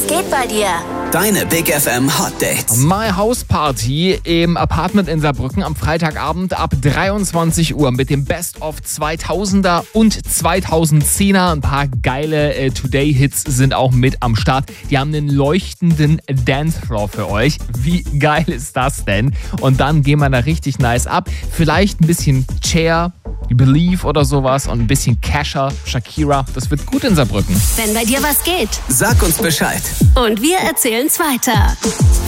Was geht bei dir? Deine Big FM Hot Dates. My House Party im Apartment in Saarbrücken am Freitagabend ab 23 Uhr mit dem Best of 2000er und 2010er. Ein paar geile Today-Hits sind auch mit am Start. Die haben einen leuchtenden Dancefloor für euch. Wie geil ist das denn? Und dann gehen wir da richtig nice ab. Vielleicht ein bisschen Cher, Believe oder sowas und ein bisschen Kesha, Shakira. Das wird gut in Saarbrücken. Wenn bei dir was geht. Sag uns Bescheid. Und wir erzählen's weiter.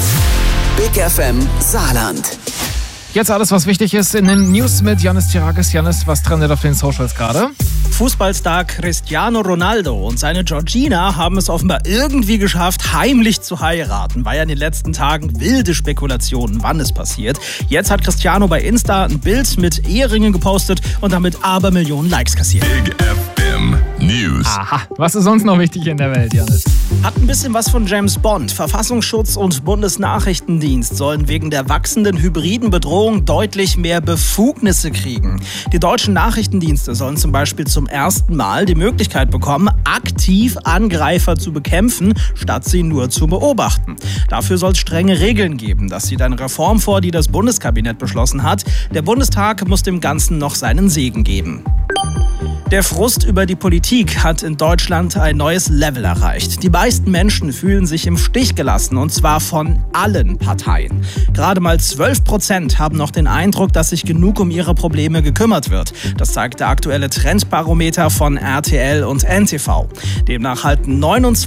Big FM Saarland. Jetzt alles, was wichtig ist in den News mit Janis Tirakis. Janis, was trendet auf den Socials gerade? Fußballstar Cristiano Ronaldo und seine Georgina haben es offenbar irgendwie geschafft, heimlich zu heiraten. War ja in den letzten Tagen wilde Spekulationen, wann es passiert. Jetzt hat Cristiano bei Insta ein Bild mit Eheringen gepostet und damit Abermillionen Likes kassiert. Big FM News. Aha, was ist sonst noch wichtig in der Welt, Janis? Hat ein bisschen was von James Bond. Verfassungsschutz und Bundesnachrichtendienst sollen wegen der wachsenden hybriden Bedrohung deutlich mehr Befugnisse kriegen. Die deutschen Nachrichtendienste sollen zum Beispiel zum ersten Mal die Möglichkeit bekommen, aktiv Angreifer zu bekämpfen, statt sie nur zu beobachten. Dafür soll es strenge Regeln geben. Das sieht eine Reform vor, die das Bundeskabinett beschlossen hat. Der Bundestag muss dem Ganzen noch seinen Segen geben. Der Frust über die Politik hat in Deutschland ein neues Level erreicht. Die meisten Menschen fühlen sich im Stich gelassen, und zwar von allen Parteien. Gerade mal 12% haben noch den Eindruck, dass sich genug um ihre Probleme gekümmert wird. Das zeigt der aktuelle Trendbarometer von RTL und NTV. Demnach halten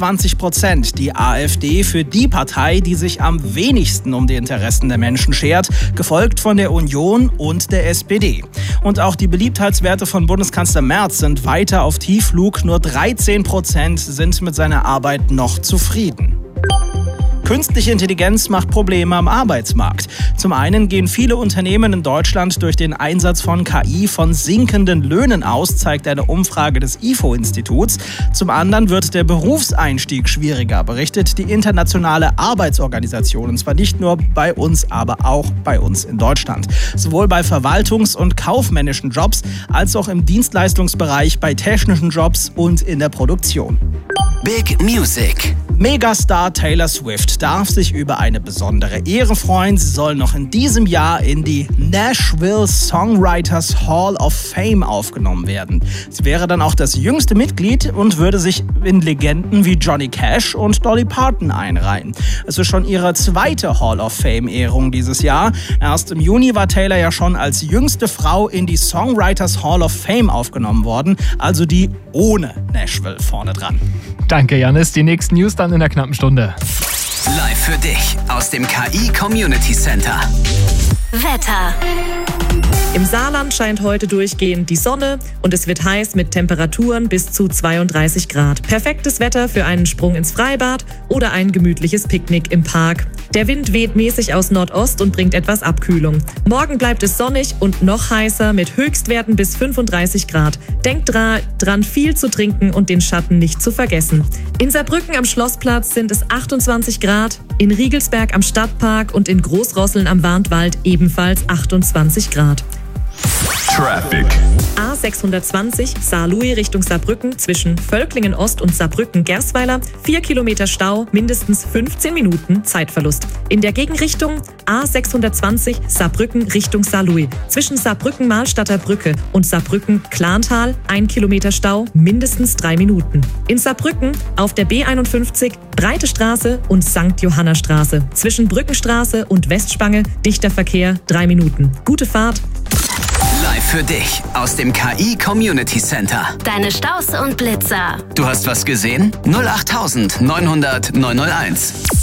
29% die AfD für die Partei, die sich am wenigsten um die Interessen der Menschen schert, gefolgt von der Union und der SPD. Und auch die Beliebtheitswerte von Bundeskanzler Merz sind weiter auf Tiefflug. Nur 13% sind mit seiner Arbeit noch zufrieden. Künstliche Intelligenz macht Probleme am Arbeitsmarkt. Zum einen gehen viele Unternehmen in Deutschland durch den Einsatz von KI von sinkenden Löhnen aus, zeigt eine Umfrage des IFO-Instituts. Zum anderen wird der Berufseinstieg schwieriger, berichtet die Internationale Arbeitsorganisation. Und zwar nicht nur bei uns, aber auch bei uns in Deutschland. Sowohl bei Verwaltungs- und kaufmännischen Jobs als auch im Dienstleistungsbereich, bei technischen Jobs und in der Produktion. Big Music. Megastar Taylor Swift darf sich über eine besondere Ehre freuen. Sie soll noch in diesem Jahr in die Nashville Songwriters Hall of Fame aufgenommen werden. Sie wäre dann auch das jüngste Mitglied und würde sich in Legenden wie Johnny Cash und Dolly Parton einreihen. Es ist schon ihre zweite Hall of Fame-Ehrung dieses Jahr. Erst im Juni war Taylor ja schon als jüngste Frau in die Songwriters Hall of Fame aufgenommen worden, also die ohne Nashville vorne dran. Danke, Janis. Die nächsten News dann in der knappen Stunde. Live für dich aus dem KI Community Center. Wetter. Im Saarland scheint heute durchgehend die Sonne und es wird heiß mit Temperaturen bis zu 32 Grad. Perfektes Wetter für einen Sprung ins Freibad oder ein gemütliches Picknick im Park. Der Wind weht mäßig aus Nordost und bringt etwas Abkühlung. Morgen bleibt es sonnig und noch heißer mit Höchstwerten bis 35 Grad. Denkt dran, viel zu trinken und den Schatten nicht zu vergessen. In Saarbrücken am Schlossplatz sind es 28 Grad, in Riegelsberg am Stadtpark und in Großrosseln am Warntwald ebenfalls 28 Grad. Traffic. A620 Saarlouis Richtung Saarbrücken zwischen Völklingen Ost und Saarbrücken-Gersweiler. 4 Kilometer Stau, mindestens 15 Minuten Zeitverlust. In der Gegenrichtung A620 Saarbrücken Richtung Saarlouis. Zwischen Saarbrücken-Mahlstadter Brücke und Saarbrücken-Klantal 1 Kilometer Stau, mindestens 3 Minuten. In Saarbrücken auf der B51 Breite Straße und St. Johanna Straße. Zwischen Brückenstraße und Westspange dichter Verkehr 3 Minuten. Gute Fahrt. Live für dich aus dem KI Community Center. Deine Staus und Blitzer. Du hast was gesehen? 08900 901.